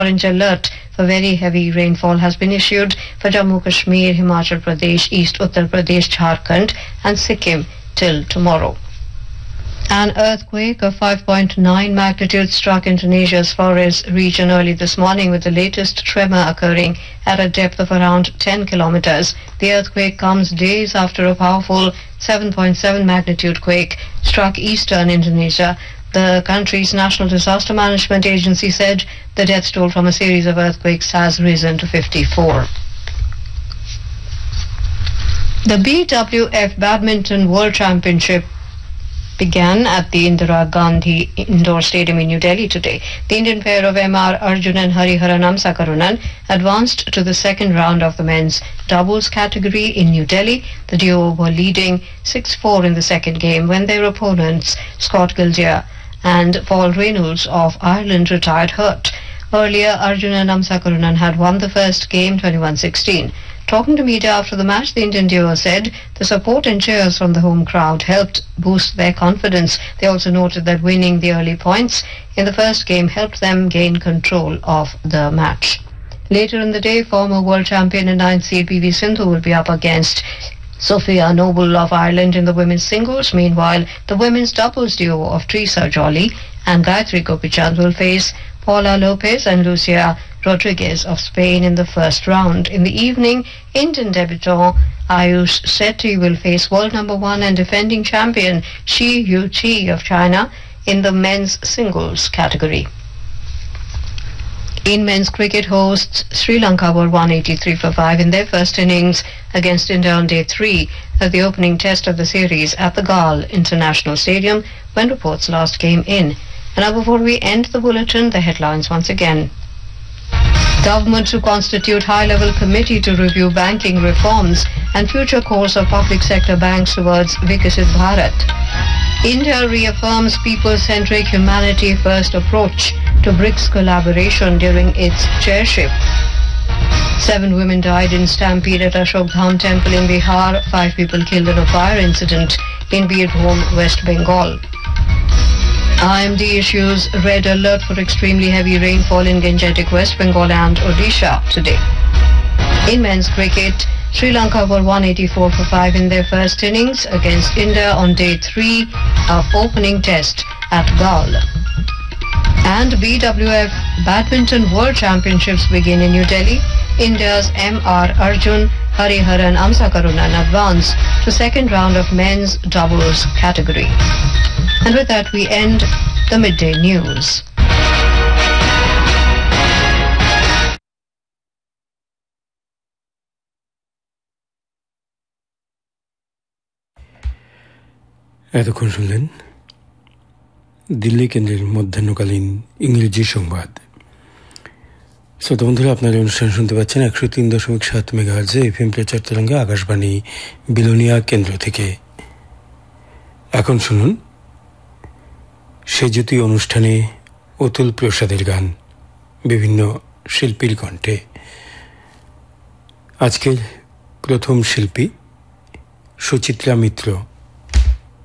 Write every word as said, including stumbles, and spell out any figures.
Orange alert for very heavy rainfall has been issued for Jammu Kashmir, Himachal Pradesh, East Uttar Pradesh, Jharkhand and Sikkim till tomorrow. An earthquake of five point nine magnitude struck Indonesia's Flores region early this morning, with the latest tremor occurring at a depth of around ten kilometers. The earthquake comes days after a powerful seven point seven magnitude quake struck eastern Indonesia. The country's National Disaster Management Agency said the death toll from a series of earthquakes has risen to fifty-four. The B W F Badminton World Championship began at the Indira Gandhi Indoor Stadium in New Delhi today. The Indian pair of M R Arjun and Hariharan Amsakarunan advanced to the second round of the men's doubles category in New Delhi. The duo were leading six four in the second game when their opponents, Scott Gildia and Paul Reynolds of Ireland, retired hurt. Earlier, Arjun and Amsakarunan had won the first game twenty-one sixteen. Talking to media after the match, the Indian duo said the support and cheers from the home crowd helped boost their confidence. They also noted that winning the early points in the first game helped them gain control of the match. Later in the day, former world champion and ninth seed P V Sindhu will be up against Sophia Noble of Ireland in the women's singles. Meanwhile, the women's doubles duo of Teresa Jolly and Gayatri Gopichand will face Paula Lopez and Lucia Rodriguez of Spain in the first round. In the evening, Indian debutant Ayush Sethi will face world number one and defending champion Shi Yu Chi of China in the men's singles category. In men's cricket, hosts Sri Lanka were one eighty-three for five in their first innings against India on day three of the opening test of the series at the Galle International Stadium when reports last came in. And now, before we end the bulletin, the headlines once again. Government to constitute high-level committee to review banking reforms and future course of public sector banks towards Vikasit Bharat. India reaffirms people-centric, humanity-first approach to BRICS collaboration during its chairship. Seven women died in stampede at Ashok Dham temple in Bihar. Five people killed in a fire incident in Birbhum, West Bengal. I M D issues red alert for extremely heavy rainfall in Gangetic, West Bengal and Odisha today. In men's cricket, Sri Lanka were one eighty-four for five in their first innings against India on day three of opening test at Galle. And B W F Badminton World Championships begin in New Delhi. India's M R Arjun Hariharan Amsakarunan advance to second round of men's doubles category. And with that, we end the midday news. এতক্ষণ শুনলেন দিল্লি কেন্দ্রের মধ্যাহ্নকালীন ইংরেজি সংবাদ। শ্রোতা বন্ধুরা, আপনারা অনুষ্ঠান শুনতে পাচ্ছেন একশো তিন দশমিক সাত মেগাহার্জে এফএম প্রচার তরঙ্গে আকাশবাণী বিলোনিয়া কেন্দ্র থেকে। এখন শুনুন সেজুতি অনুষ্ঠানে অতুল প্রসাদের গান বিভিন্ন শিল্পীর কণ্ঠে। আজকের প্রথম শিল্পী সুচিত্রা মিত্র।